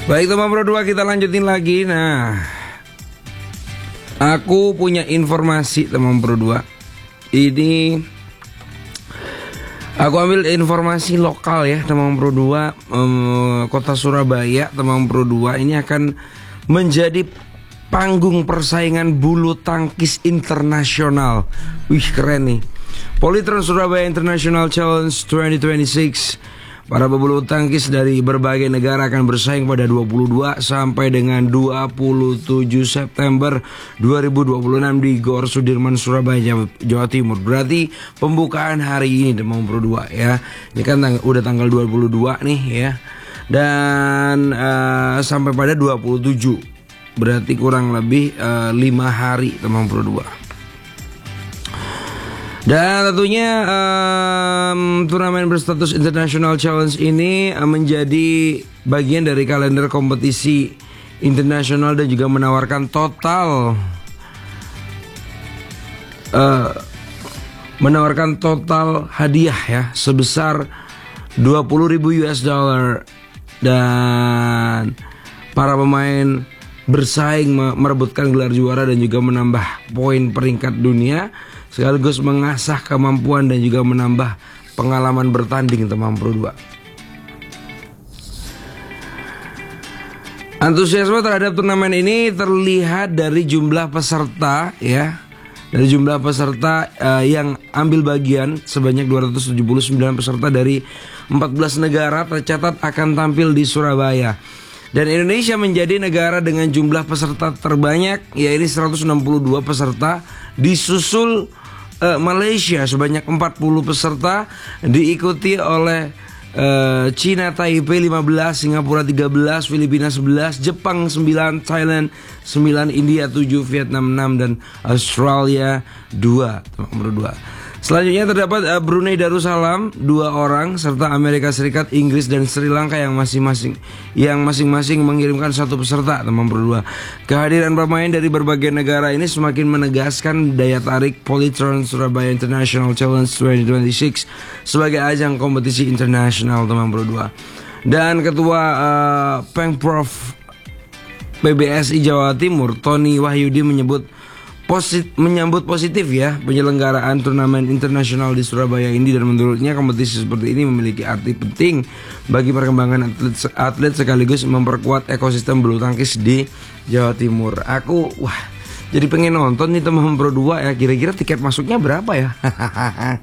Baik teman Pro 2, kita lanjutin lagi. Nah, aku punya informasi teman Pro 2. Ini aku ambil informasi lokal ya teman Pro 2. Kota Surabaya teman Pro 2 ini akan menjadi panggung persaingan bulu tangkis internasional. Wih, keren nih. Polytron Surabaya International Challenge 2026. Para pebulu tangkis dari berbagai negara akan bersaing pada 22 sampai dengan 27 September 2026 di Gor Sudirman, Surabaya, Jawa Timur. Berarti pembukaan hari ini teman Pro 2 ya. Ini kan udah tanggal 22 nih ya. Dan sampai pada 27. Berarti kurang lebih 5 hari teman Pro 2. Dan tentunya turnamen berstatus International Challenge ini menjadi bagian dari kalender kompetisi internasional dan juga menawarkan total hadiah ya sebesar 20.000 US dollar, dan para pemain bersaing merebutkan gelar juara dan juga menambah poin peringkat dunia, sekaligus mengasah kemampuan dan juga menambah pengalaman bertanding teman Pro 2. Antusiasme terhadap turnamen ini terlihat dari jumlah peserta ya. Dari jumlah peserta yang ambil bagian sebanyak 279 peserta dari 14 negara tercatat akan tampil di Surabaya. Dan Indonesia menjadi negara dengan jumlah peserta terbanyak, yaitu 162 peserta, disusul Malaysia sebanyak 40 peserta, diikuti oleh Cina Taipei 15, Singapura 13, Filipina 11, Jepang 9, Thailand 9, India 7, Vietnam 6, dan Australia 2. Selanjutnya terdapat Brunei Darussalam 2 orang, serta Amerika Serikat, Inggris, dan Sri Lanka yang masing-masing mengirimkan 1 peserta teman Pro 2. Kehadiran pemain dari berbagai negara ini semakin menegaskan daya tarik Polytron Surabaya International Challenge 2026 sebagai ajang kompetisi internasional teman Pro 2. Dan Ketua Pengprov PBSI Jawa Timur, Tony Wahyudi, menyambut positif ya penyelenggaraan turnamen internasional di Surabaya ini, dan menurutnya kompetisi seperti ini memiliki arti penting bagi perkembangan atlet sekaligus memperkuat ekosistem bulu tangkis di Jawa Timur. Aku jadi pengen nonton nih teman Pro 2 ya. Kira-kira tiket masuknya berapa ya?